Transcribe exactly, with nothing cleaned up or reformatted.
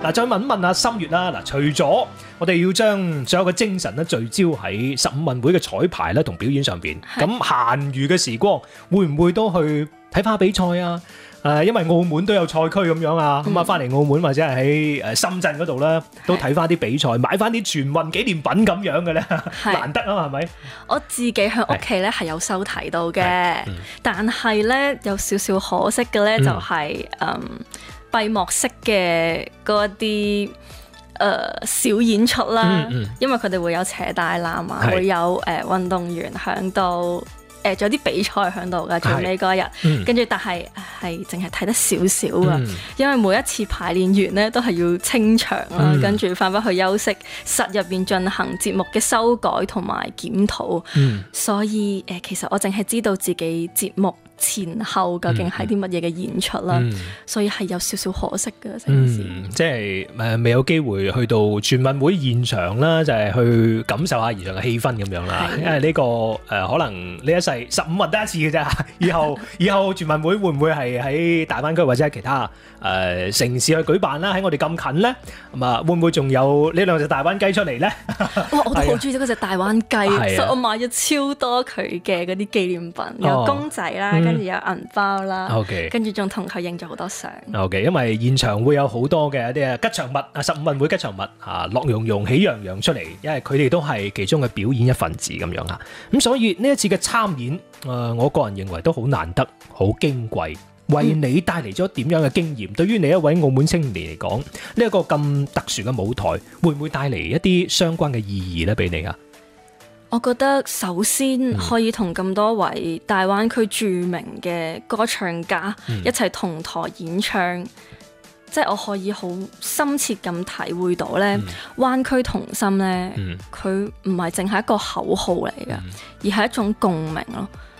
嗱，再問一問阿心月啦，嗱，除咗我哋要將所有嘅精神咧聚焦喺十五運會嘅彩排咧同表演上邊，咁閒餘嘅時光會唔會都去睇翻比賽啊？誒，因為澳門都有賽區咁樣啊，咁啊翻嚟澳門或者係喺誒深圳嗰度咧，都睇翻啲比賽，買翻啲全運紀念品咁樣嘅咧，難得啊，係咪？ 我自己喺屋企咧係有收睇到嘅，嗯、但係咧有少少可惜嘅咧就係誒閉幕式嘅嗰一啲誒小演出啦，嗯嗯、因為佢哋會有扯大纜啊，是會有誒、呃、運動員響度。誒，仲有啲比賽喺度㗎，最尾嗰日，跟住、嗯、但係係淨係睇得少少㗎，嗯、因為每一次排練完咧都係要清場啦，嗯、跟住翻返去休息室入邊進行節目嘅修改同埋檢討，嗯、所以誒、呃，其實我淨係知道自己節目前後究竟係啲乜嘢嘅演出啦，嗯、所以係有少少可惜嘅成件事， 嗯、即係誒未有機會去到全運會現場啦，就係、是、去感受下現場嘅氣氛咁樣啦。的因為呢、這個誒、呃、可能呢一世十五運得一次嘅啫，以後以後全運會會唔會係喺大灣區或者係其他誒、呃、城市去舉辦啦？喺我哋咁近咧，咁啊會唔會仲有呢兩隻大灣雞出嚟咧？ 哇！我都好中意嗰隻大灣雞， 的所以我買咗超多佢嘅嗰啲紀念品，有公仔啦。哦跟住有銀包啦，okay. 跟住仲同佢影咗好多相。OK， 因為現場會有好多嘅一啲吉祥物啊，十五運會吉祥物啊，樂融融、喜洋洋出嚟，因為佢哋都係其中嘅表演一份子咁樣啊。咁所以呢一次嘅參演，誒、呃，我個人認為都好難得，好矜貴，為你帶嚟咗點樣嘅經驗？嗯、對於你一位澳門青年嚟講，呢、這、一個咁特殊嘅舞台，會唔會帶嚟一啲相關嘅意義咧？俾你啊？我覺得首先可以同咁多位大灣區著名嘅歌唱家一齊同台演唱，嗯、即係我可以好深切咁體會到咧，嗯、灣區同心咧，佢唔係淨係一個口號嚟嘅，嗯、而係一種共鳴咯。